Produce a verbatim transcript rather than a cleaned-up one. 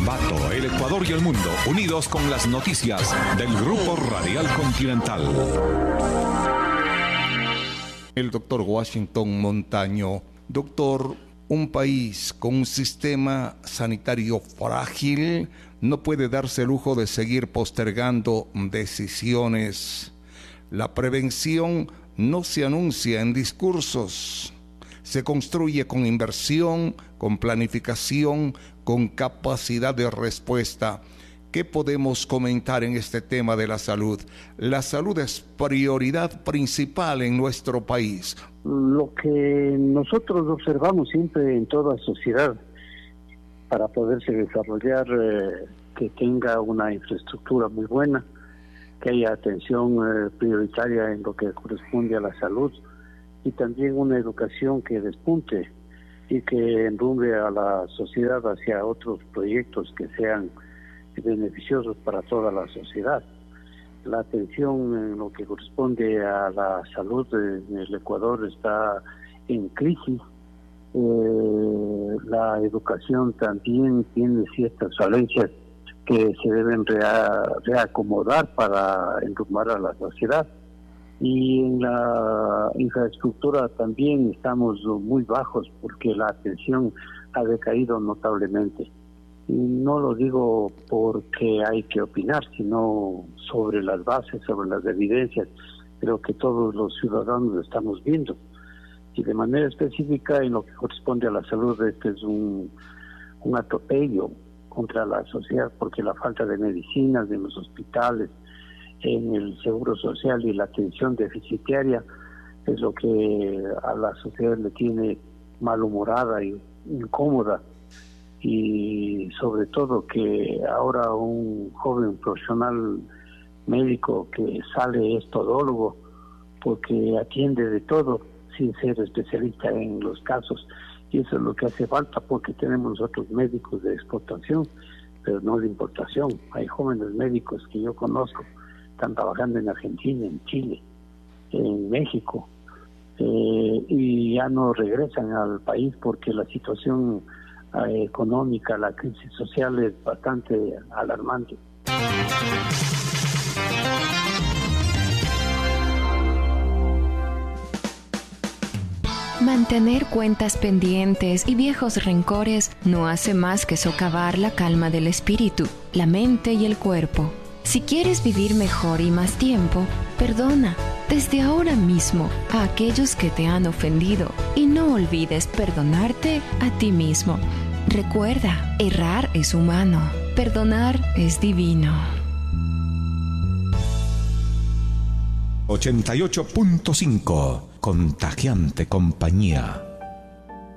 Ambato, el Ecuador y el mundo, unidos con las noticias del Grupo Radial Continental. El doctor Washington Montaño. Doctor, un país con un sistema sanitario frágil no puede darse el lujo de seguir postergando decisiones. La prevención no se anuncia en discursos. Se construye con inversión, con planificación, con capacidad de respuesta. ¿Qué podemos comentar en este tema de la salud? La salud es prioridad principal en nuestro país. Lo que nosotros observamos siempre en toda sociedad, para poderse desarrollar, eh, que tenga una infraestructura muy buena, que haya atención eh, prioritaria en lo que corresponde a la salud, y también una educación que despunte y que enrumbe a la sociedad hacia otros proyectos que sean beneficiosos para toda la sociedad. La atención en lo que corresponde a la salud en el Ecuador está en crisis. Eh, la educación también tiene ciertas falencias que se deben rea, reacomodar para enrumbar a la sociedad. Y en la infraestructura también estamos muy bajos porque la atención ha decaído notablemente. Y no lo digo porque hay que opinar, sino sobre las bases, sobre las evidencias, pero que todos los ciudadanos lo estamos viendo. Y de manera específica en lo que corresponde a la salud, este es un, un atropello contra la sociedad, porque la falta de medicinas en los hospitales, en el seguro social y la atención deficitaria es lo que a la sociedad le tiene malhumorada y incómoda. Y sobre todo que ahora un joven profesional médico que sale es todólogo porque atiende de todo sin ser especialista en los casos, y eso es lo que hace falta, porque tenemos nosotros médicos de exportación pero no de importación. Hay jóvenes médicos que yo conozco, están trabajando en Argentina, en Chile, en México, eh, y ya no regresan al país porque la situación eh, económica, la crisis social es bastante alarmante. Mantener cuentas pendientes y viejos rencores no hace más que socavar la calma del espíritu, la mente y el cuerpo. Si quieres vivir mejor y más tiempo, perdona desde ahora mismo a aquellos que te han ofendido y no olvides perdonarte a ti mismo. Recuerda, errar es humano, perdonar es divino. ochenta y ocho punto cinco Contagiante compañía.